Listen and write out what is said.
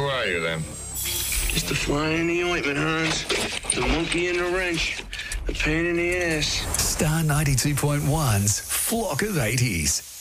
Who are you, then? Just the fly in the ointment, Hans. The monkey in the wrench. The pain in the ass. Star 92.1's Flock of 80s.